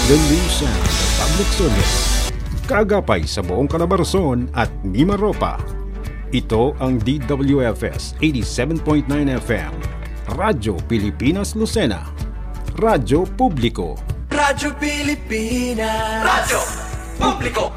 The new sound of public service. Kaagapay sa buong Calabarzon at Mimaropa. Ito ang DWFS 87.9 FM. Radyo Pilipinas Lucena. Radyo Publiko. Radyo Pilipinas. Radyo Publiko.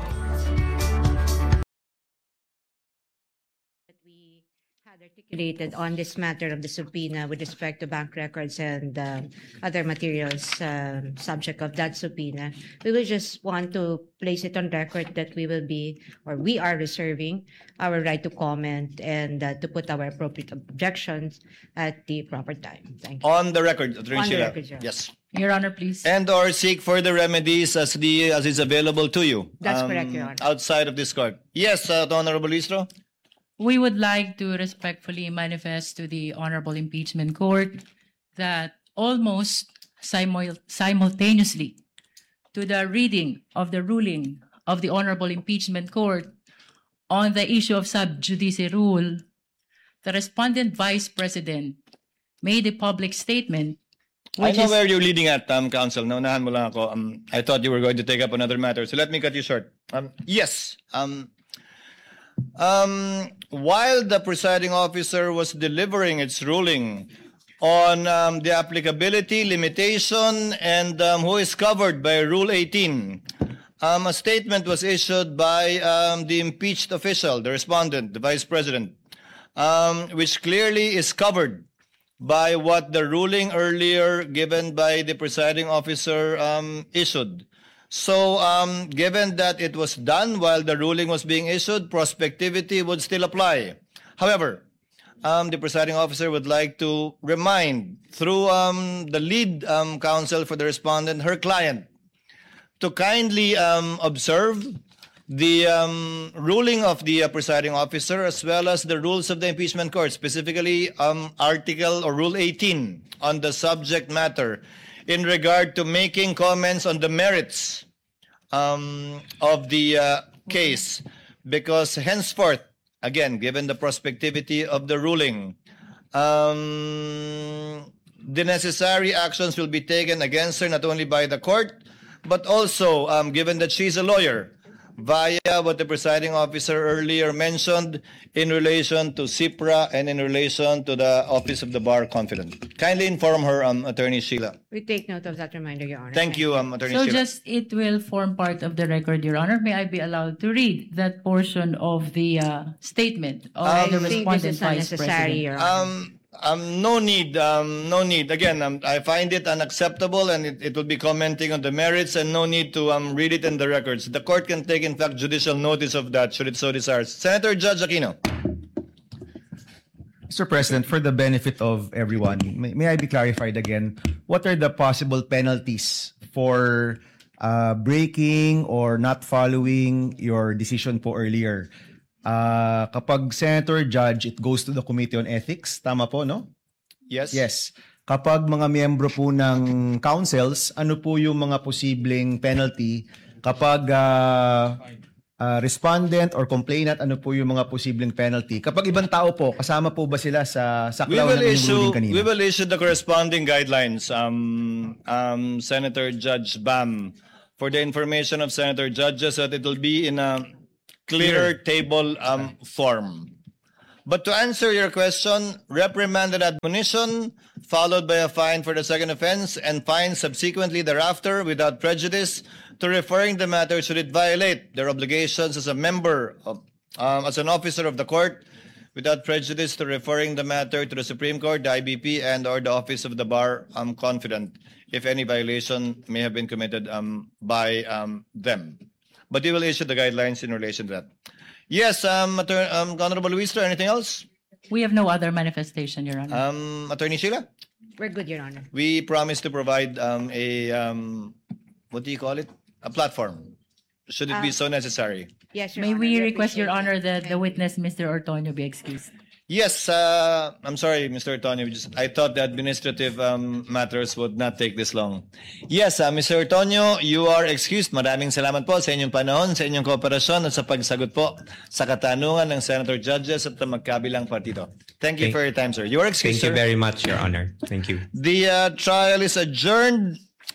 We had articulated on this matter of the subpoena with respect to bank records and other materials subject of that subpoena. We will just want to place it on record that we are reserving our right to comment and to put our appropriate objections at the proper time. Thank you. On the record, Attorney On the Sheila. record, Your Honor. Yes. Your Honor, please. And or seek further remedies as is available to you. That's correct, Your Honor. Outside of this court. Yes, the Honorable Listro. We would like to respectfully manifest to the Honorable Impeachment Court that almost simultaneously to the reading of the ruling of the Honorable Impeachment Court on the issue of sub judice rule, the respondent Vice President made a public statement. I know where you're leading at, Counsel. Naunahan mo lang ako. I thought you were going to take up another matter, so let me cut you short. Yes. While the presiding officer was delivering its ruling on the applicability, limitation, and who is covered by Rule 18, a statement was issued by the impeached official, the respondent, the Vice President, which clearly is covered by what the ruling earlier given by the presiding officer issued. So, given that it was done while the ruling was being issued, prospectivity would still apply. However, the presiding officer would like to remind, through the lead counsel for the respondent, her client, to kindly observe the ruling of the presiding officer as well as the rules of the impeachment court, specifically Article or Rule 18 on the subject matter in regard to making comments on the merits of the case, because henceforth, again, given the prospectivity of the ruling, the necessary actions will be taken against her not only by the court, but also, given that she's a lawyer, via what the presiding officer earlier mentioned in relation to CIPRA and in relation to the Office of the Bar Confident. Kindly inform her, Attorney Sheila. We take note of that reminder, Your Honor. Thank you, Attorney So Sheila. just it will form part of the record, Your Honor. May I be allowed to read that portion of the statement of the I think respondent this is Vice unnecessary, President? Your Honor. No need. Again, I find it unacceptable, and it will be commenting on the merits, and no need to read it in the records. The court can take, in fact, judicial notice of that, should it so desire. Senator Judge Aquino. Mr. President, for the benefit of everyone, may I be clarified again? What are the possible penalties for breaking or not following your decision po earlier? Kapag Senator Judge, it goes to the Committee on Ethics. Tama po, no? Yes? Yes. Kapag mga miyembro po ng councils, ano po yung mga posibleng penalty? Kapag respondent or complainant, ano po yung mga posibleng penalty? Kapag ibang tao po, kasama po ba sila sa saklaw ng inyong ruling kanina? We will issue the corresponding guidelines, Senator Judge Bam, for the information of Senator Judges, that it will be in a clear table form. But to answer your question, reprimand and admonition, followed by a fine for the second offense, and fine subsequently thereafter without prejudice to referring the matter should it violate their obligations as a member of, as an officer of the court, without prejudice to referring the matter to the Supreme Court, the IBP, and or the Office of the Bar, confident if any violation may have been committed by them. But we will issue the guidelines in relation to that. Yes, Honorable Luistro, anything else? We have no other manifestation, Your Honor. Attorney Sheila? We're good, Your Honor. We promise to provide what do you call it? A platform, should it be so necessary. Yes, Your May Honor. we request, Your appreciate Honor, that Thank the you. witness, Mr. Ortonio, be excused? Yes, I'm sorry, Mr. Ortonio. I thought the administrative matters would not take this long. Yes, Mr. Ortonio, you are excused. Maraming salamat po sa inyong panahon, sa inyong kooperasyon at sa pagsagot po sa katanungan ng Senator Judges at ng magkabilang partido. Thank you for your time, sir. You are excused, Thank you sir. very much, Your Honor. Thank you. The trial is adjourned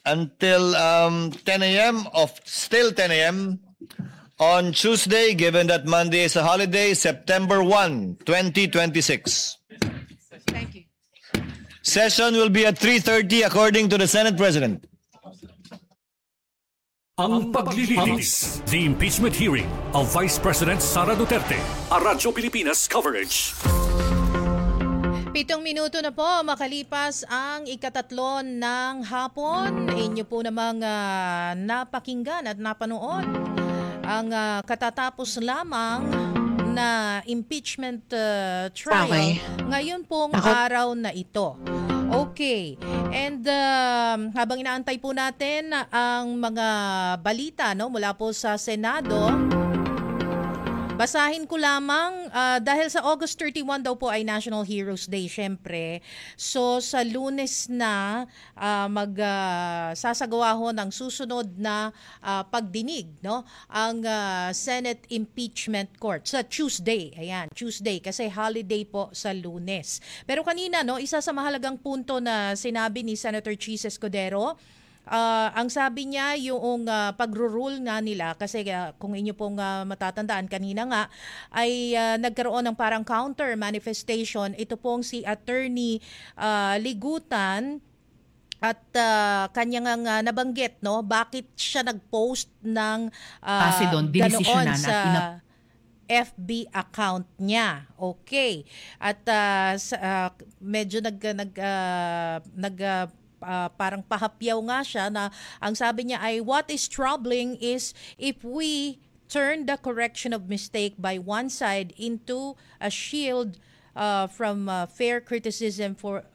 until 10 a.m. Still 10 a.m. on Tuesday, given that Monday is a holiday, September 1, 2026. Thank you. Session will be at 3:30 according to the Senate President. Ang paglilitis, the impeachment hearing of Vice President Sara Duterte, a Radyo Pilipinas coverage. 7 minuto na po makalipas ang ikatatlo ng hapon. Inyo po namang napakinggan at napanood ang katatapos lamang na impeachment trial ngayon pong araw na ito. Okay. And habang inaantay po natin ang mga balita mula po sa Senado, basahin ko lamang dahil sa August 31 daw po ay National Heroes Day syempre. So sa Lunes na magsasagawa ho ng susunod na pagdinig ang Senate Impeachment Court sa Tuesday. Ayan, Tuesday kasi holiday po sa Lunes. Pero kanina isa sa mahalagang punto na sinabi ni Senator Chis Escudero, ang sabi niya yung pagro-rule nga nila kasi kung inyo pong matatandaan kanina nga ay nagkaroon ng parang counter manifestation. Ito pong si Attorney Ligutan at kanya nga nabanggit bakit siya nag-post ng ganoon sa FB account niya. Okay. At medyo parang pahapyaw nga siya na ang sabi niya ay what is troubling is if we turn the correction of mistake by one side into a shield from fair criticism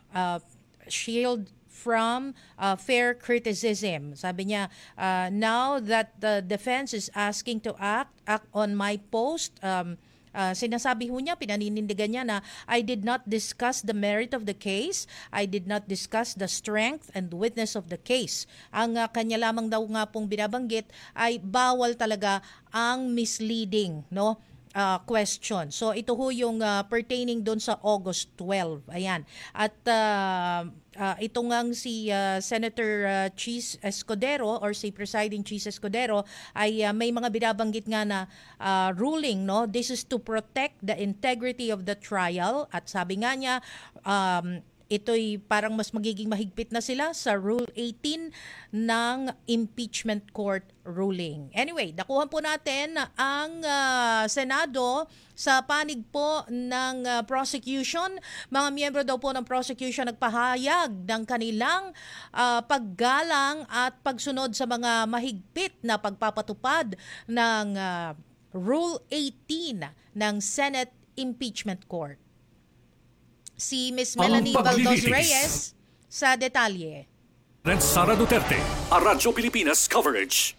fair criticism. Sabi niya, now that the defense is asking to act on my post, sinasabi ho niya, pinaninindigan niya na I did not discuss the merit of the case. I did not discuss the strength and witness of the case. Ang kanya lamang daw nga pong binabanggit ay bawal talaga ang misleading question. So ito ho yung pertaining doon sa August 12. Ayan. At ito ngang si Senator Chis Escudero or si Presiding Chis Escudero ay may mga binabanggit nga na ruling. This is to protect the integrity of the trial. At sabi nga niya, ito'y parang mas magiging mahigpit na sila sa Rule 18 ng impeachment court ruling. Anyway, nakuha po natin ang Senado sa panig po ng prosecution. Mga miyembro daw po ng prosecution nagpahayag ng kanilang paggalang at pagsunod sa mga mahigpit na pagpapatupad ng Rule 18 ng Senate Impeachment Court. Si Ms. Melanie Baldos Reyes sa detalye. Sara Duterte, a Radyo Pilipinas coverage.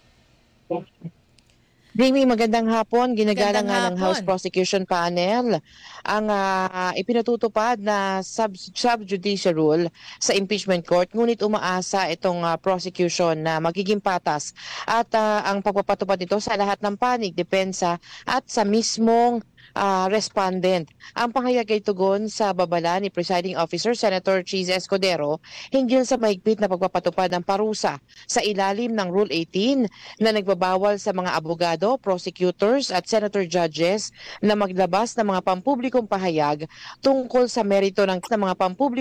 Jamie, magandang hapon. Ginagalang nga ng House Prosecution Panel ang ipinatutupad na subjudice rule sa impeachment court. Ngunit umaasa itong prosecution na magiging patas at ang pagpapatupad nito sa lahat ng panig, depensa at sa mismong respondent. Ang pahayag ay tugon sa babala ni Presiding Officer Senator Chis Escudero hinggil sa mahigpit na pagpapatupad ng parusa sa ilalim ng Rule 18 na nagbabawal sa mga abogado, prosecutors at senator judges na maglabas ng mga pampublikong pahayag tungkol sa merito ng mga pampublikong